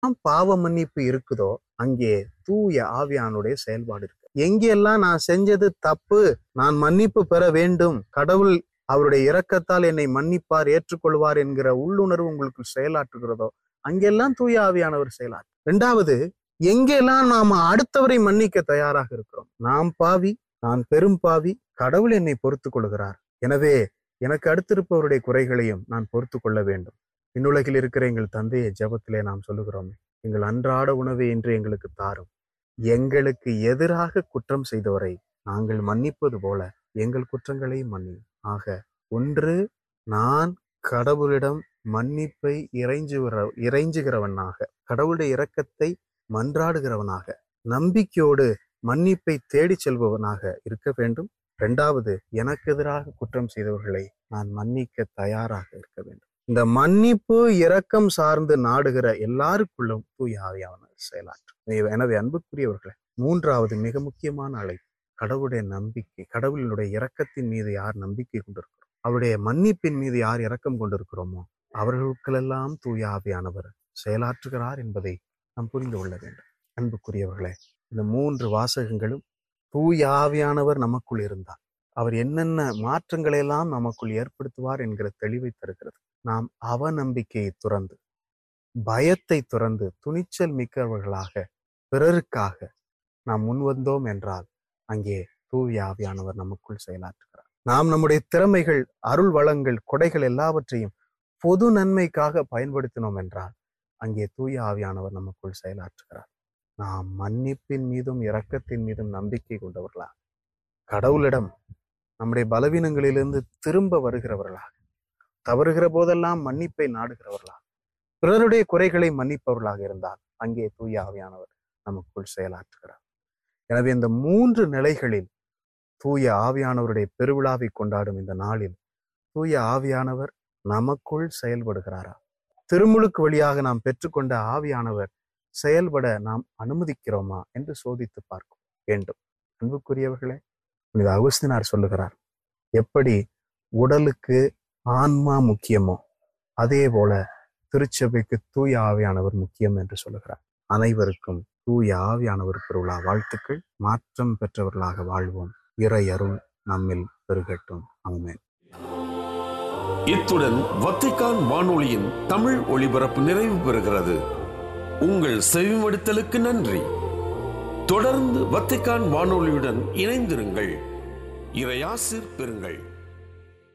பாவ மன்னிப்பு இருக்குதோ அங்கே தூய ஆவியானுடைய செயல்பாடு இருக்கு. எங்கெல்லாம் நான் செஞ்சது தப்பு, நான் மன்னிப்பு பெற வேண்டும், கடவுள் அவருடைய இரக்கத்தால் என்னை மன்னிப்பார், ஏற்றுக்கொள்வார் என்கிற உள்ளுணர்வு உங்களுக்கு செயலாற்றுகிறதோ அங்கெல்லாம் தூய ஆவியானவர் செயலாற்று. இரண்டாவது, எங்கெல்லாம் நாம அடுத்தவரை மன்னிக்க தயாராக இருக்கிறோம், நாம் பாவி, நான் பெரும் பாவி, கடவுள் என்னை பொறுத்து கொள்கிறார், எனவே எனக்கு அடுத்திருப்பவருடைய குறைகளையும் நான் பொறுத்து கொள்ள வேண்டும். விண்ணுலகில் இருக்கிற எங்கள் தந்தையை ஜெபத்திலே நாம் சொல்லுகிறோமே, எங்கள் அன்றாட உணவை இன்று எங்களுக்கு தாரும், எங்களுக்கு எதிராக குற்றம் செய்தவரை நாங்கள் மன்னிப்பது போல எங்கள் குற்றங்களையும் மன்னியும். ஆக ஒன்று, நான் கடவுளிடம் மன்னிப்பை இறைஞ்சுகிறவனாக, கடவுளுடைய இரக்கத்தை மன்றாடுகிறவனாக, நம்பிக்கையோடு மன்னிப்பை தேடி செல்பவனாக இருக்க வேண்டும். இரண்டாவது, எனக்கு எதிராக குற்றம் செய்தவர்களை நான் மன்னிக்க தயாராக இருக்க வேண்டும். இந்த மன்னிப்பு இரக்கம் சார்ந்து நாடுகிற எல்லாருக்குள்ளும் தூய ஆவியானவர் செயலாற்றும். எனவே அன்புக்குரியவர்களே, மூன்றாவது மிக முக்கியமான அழைப்பு கடவுளுடைய நம்பிக்கை. கடவுளுடைய இரக்கத்தின் மீது யார் நம்பிக்கை கொண்டிருக்கிறோம், அவருடைய மன்னிப்பின் மீது யார் இரக்கம் கொண்டிருக்கிறோமோ அவர்களுக்கெல்லாம் தூய ஆவியானவர் செயலாற்றுகிறார் என்பதை நாம் புரிந்து கொள்ள வேண்டும். அன்புக்குரியவர்களே, இந்த 3 வாசகங்களும் தூய ஆவியானவர் நமக்குள் இருந்தார் அவர் என்னென்ன மாற்றங்களை எல்லாம் நமக்குள் ஏற்படுத்துவார் என்கிற தெளிவை தருகிறது. நாம் அவநம்பிக்கையை துறந்து, பயத்தை துறந்து, துணிச்சல் மிக்கவர்களாக பிறருக்காக நாம் முன்வந்தோம் என்றால் அங்கே தூய ஆவியானவர் நமக்குள் செயலாற்றுகிறார். நாம் நம்முடைய திறமைகள், அருள் வளங்கள், கொடைகள் எல்லாவற்றையும் பொது நன்மைக்காக பயன்படுத்தினோம் என்றால் அங்கே தூய ஆவியானவர் நமக்குள் செயலாற்றுகிறார். நாம் மன்னிப்பின் மீதும் இரக்கத்தின் மீதும் நம்பிக்கை கொண்டவர்களாக, கடவுளிடம் நம்முடைய பலவீனங்களிலிருந்து திரும்ப வருகிறவர்களாக, தவறுகிற போதெல்லாம் மன்னிப்பை நாடுகிறவர்களாக, பிறருடைய குறைகளை மன்னிப்பவர்களாக இருந்தால் அங்கே தூய ஆவியானவர் நமக்குள் செயலாற்றுகிறார். எனவே இந்த 3 நிலைகளில் தூய ஆவியானவருடைய பெருவிழாவை கொண்டாடும் இந்த நாளில் தூய ஆவியானவர் நமக்குள் செயல்படுகிறாரா? திருமுழுக்கு வழியாக நாம் பெற்றுக்கொண்ட ஆவியானவர் செயல்பட நாம் அனுமதிக்கிறோமா என்று சோதித்து பார்க்க வேண்டும். அன்புக்குரியவர்களே, புனித அகுஸ்தினார் சொல்லுகிறார், எப்படி உடலுக்கு ஆன்மா முக்கியமோ அதே போல திருச்சபைக்கு தூய ஆவியானவர் முக்கியம் என்று சொல்லுகிறார். அனைவருக்கும் தூய ஆவியானவர் பெருவிழா வாழ்த்துக்கள். மாற்றம் பெற்றவர்களாக வாழ்வோம். இறை அருள் நம்மில் பெருகட்டும். ஆமென். இத்துடன் வத்திக்கான் வானொலியின் தமிழ் ஒளிபரப்பு நிறைவு பெறுகிறது. உங்கள் செவிமடுத்தலுக்கு நன்றி. தொடர்ந்து வத்திக்கான் வானொலியுடன் இணைந்திருங்கள். இறையாசிர் பெறுங்கள்.